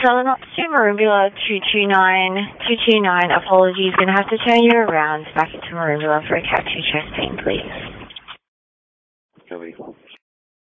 Selling up to Maroonville 229. Apologies, gonna have to turn you around back into Maroonville for a cat 2 chest pain, please. Copy.